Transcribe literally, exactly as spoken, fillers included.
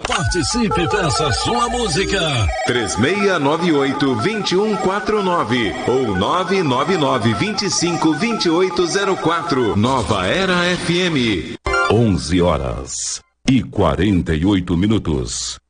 Participe, peça sua música. três seis nove oito, dois um quatro nove ou nove nove nove, vinte e cinco, vinte e oito zero quatro. Nova Era F M. onze horas e quarenta e oito minutos.